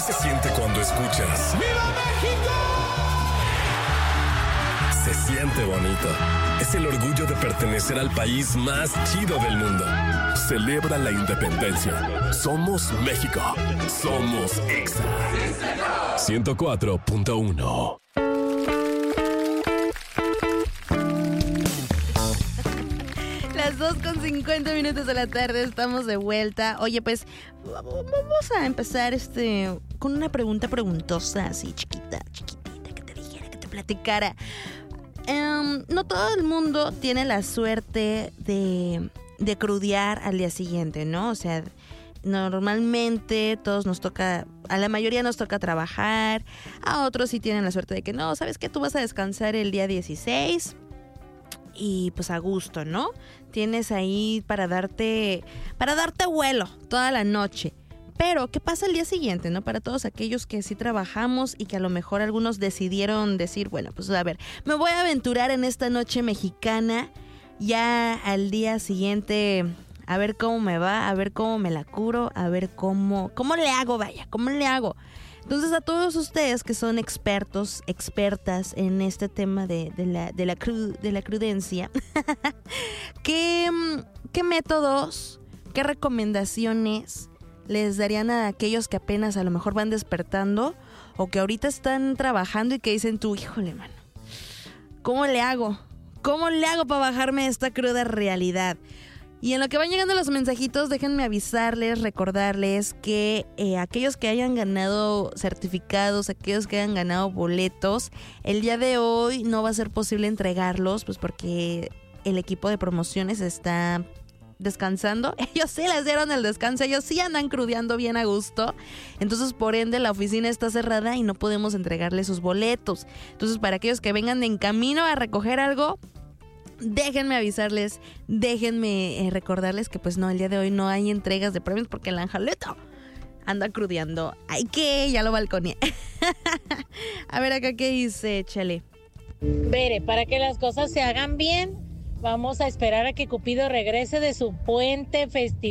se siente cuando escuchas ¡Viva México! Se siente bonito. Es el orgullo de pertenecer al país más chido del mundo. Celebra la independencia. Somos México. Somos Exa. 104.1. Las 2:50 de la tarde, estamos de vuelta. Oye, pues vamos a empezar con una pregunta preguntosa, así chiquitita, que te dijera, que te platicara. No todo el mundo tiene la suerte de crudear al día siguiente, ¿no? O sea, normalmente a la mayoría nos toca trabajar, a otros sí tienen la suerte de que no, ¿sabes qué? Tú vas a descansar el día 16 y pues a gusto, ¿no? Tienes ahí para darte vuelo toda la noche. Pero, ¿qué pasa el día siguiente, no? Para todos aquellos que sí trabajamos y que a lo mejor algunos decidieron decir, bueno, pues a ver, me voy a aventurar en esta noche mexicana, ya al día siguiente, a ver cómo me va, a ver cómo me la curo, a ver cómo le hago, vaya, cómo le hago. Entonces, a todos ustedes que son expertas en este tema de la crudencia, ¿qué métodos, qué recomendaciones les darían a aquellos que apenas a lo mejor van despertando o que ahorita están trabajando y que dicen tú, híjole, mano, ¿cómo le hago? ¿Cómo le hago para bajarme esta cruda realidad? Y en lo que van llegando los mensajitos, déjenme avisarles, recordarles que aquellos que hayan ganado certificados, aquellos que hayan ganado boletos, el día de hoy no va a ser posible entregarlos, pues porque el equipo de promociones está descansando. Ellos sí les dieron el descanso, ellos sí andan crudeando bien a gusto. Entonces, por ende, la oficina está cerrada y no podemos entregarles sus boletos. Entonces, para aquellos que vengan en camino a recoger algo, déjenme avisarles, déjenme recordarles que pues no, el día de hoy no hay entregas de premios porque el Angelito anda crudeando. ¡Ay, que! Ya lo balconeé. A ver acá qué dice, Chale. Bere, para que las cosas se hagan bien, vamos a esperar a que Cupido regrese de su puente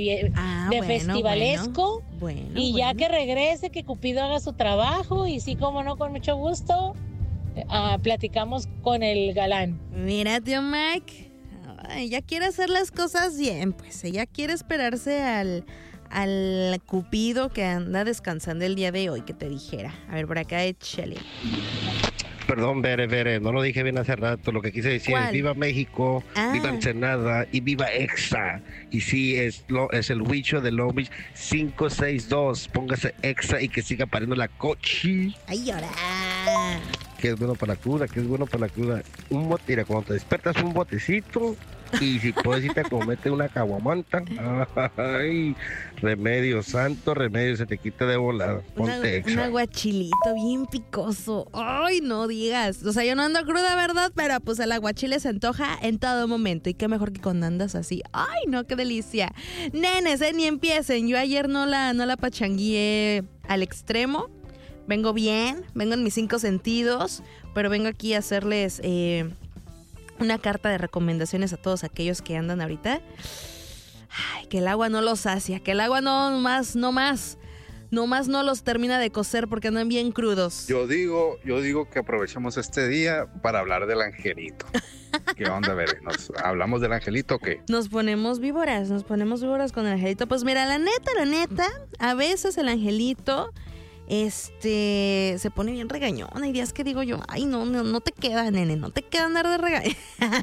festivalesco. Bueno, y ya que regrese, que Cupido haga su trabajo. Y sí, como no, con mucho gusto, platicamos con el galán. Mira, tío Mike, ella quiere hacer las cosas bien, pues ella quiere esperarse al Cupido que anda descansando el día de hoy, que te dijera. A ver, por acá, échale. Perdón, Bere, no lo dije bien hace rato. Lo que quise decir ¿Cuál? es viva México, viva Ensenada y viva Exa. Y sí, es el Huicho de Long Beach 562. Póngase Exa y que siga pariendo la cochi. ¡Ay, ahora! Que es bueno para la cruda, Mira, cuando te despiertas un botecito y si puedes irte a comerte una caguamanta. Ay, remedio santo, remedio se te quita de volada. Ponte Exa. Un aguachilito bien picoso. Ay, no digas. O sea, yo no ando cruda, ¿verdad? Pero pues el aguachile se antoja en todo momento. Y qué mejor que cuando andas así. Ay, no, qué delicia. Nenes, ni empiecen. Yo ayer no la pachangué al extremo. Vengo bien, vengo en mis 5 sentidos, pero vengo aquí a hacerles una carta de recomendaciones a todos aquellos que andan ahorita. Ay, que el agua no los sacia, que el agua no más no los termina de cocer porque andan bien crudos. Yo digo que aprovechemos este día para hablar del angelito. ¿Qué onda, Bere? ¿Hablamos del angelito o qué? Nos ponemos víboras con el angelito. Pues mira, la neta, a veces el angelito se pone bien regañón. Hay días que digo yo, ay, no te queda, nene, no te queda andar de regañón.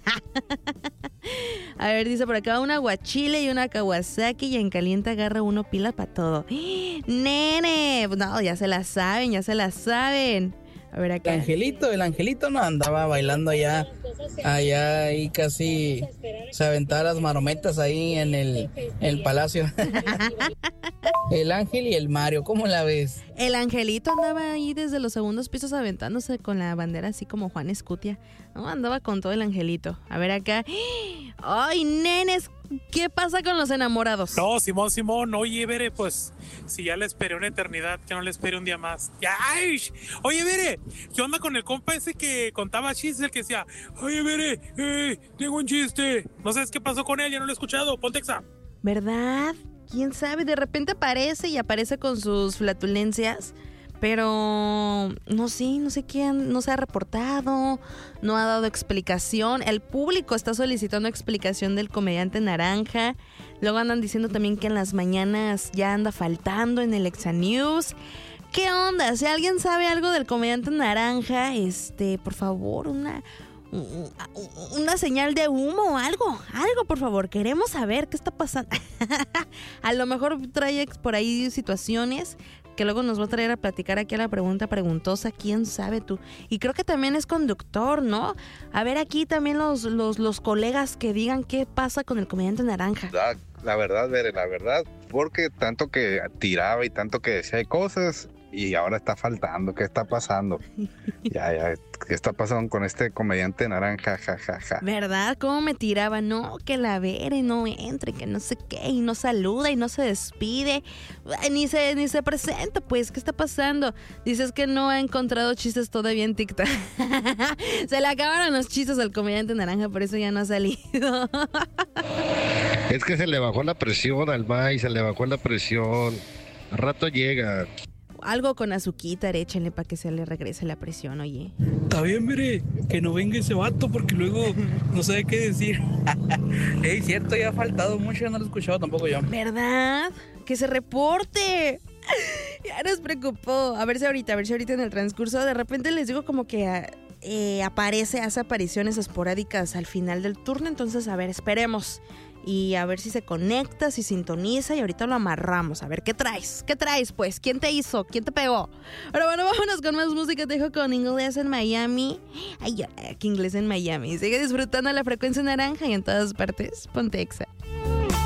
A ver, dice por acá, un aguachile y una Kawasaki y en caliente agarra uno pila para todo. Nene, no, ya se la saben. A ver acá. El angelito no andaba bailando allá y casi se aventaba las marometas ahí en el palacio. El Ángel y el Mario, ¿cómo la ves? El angelito andaba ahí desde los segundos pisos aventándose con la bandera así como Juan Escutia. No, andaba con todo el angelito. A ver acá. Ay, nenes, ¿qué pasa con los enamorados? No, Simón, oye, Bere, pues si ya le esperé una eternidad, que no le espere un día más. Ya, ay, oye, Bere, ¿qué onda con el compa ese que contaba chistes, el que decía, oye, Bere, tengo un chiste? No sabes qué pasó con él, ya no lo he escuchado, ponte Exa. ¿Verdad? ¿Quién sabe? De repente aparece con sus flatulencias, Pero no sé quién, no se ha reportado, no ha dado explicación. El público está solicitando explicación del comediante naranja. Luego andan diciendo también que en las mañanas ya anda faltando en el Exa News. ¿Qué onda? Si alguien sabe algo del comediante naranja, por favor, una señal de humo o algo, por favor, queremos saber qué está pasando. A lo mejor trae por ahí situaciones que luego nos va a traer a platicar aquí a la pregunta preguntosa, quién sabe tú. Y creo que también es conductor, ¿no? A ver aquí también los colegas que digan qué pasa con el comediante naranja. La verdad, Bere, la verdad, porque tanto que tiraba y tanto que decía cosas y ahora está faltando, ¿qué está pasando? Ya, ¿qué está pasando con este comediante naranja? Ja. ¿Verdad? ¿Cómo me tiraba? No, que la Bere no entre, que no sé qué, y no saluda y no se despide, ni se presenta, pues, ¿qué está pasando? Dices que no ha encontrado chistes todavía en TikTok. Se le acabaron los chistes al comediante naranja, por eso ya no ha salido. Es que se le bajó la presión al maíz, se le bajó la presión. Al rato llega. Algo con azuquita, échenle para que se le regrese la presión, oye. Está bien, mire, que no venga ese vato porque luego no sabe qué decir. Ey, cierto, ya ha faltado mucho, ya no lo he escuchado tampoco yo. ¿Verdad? Que se reporte. Ya nos preocupó. A ver si ahorita en el transcurso de repente les digo como que hace apariciones esporádicas al final del turno. Entonces, a ver, esperemos. Y a ver si se conecta, si sintoniza y ahorita lo amarramos. A ver, ¿qué traes? ¿Qué traes, pues? ¿Quién te hizo? ¿Quién te pegó? Pero bueno, vámonos con más música. Te dejo con Inglés en Miami. Ay, que Inglés en Miami. Sigue disfrutando la frecuencia naranja y en todas partes. Ponte Exa.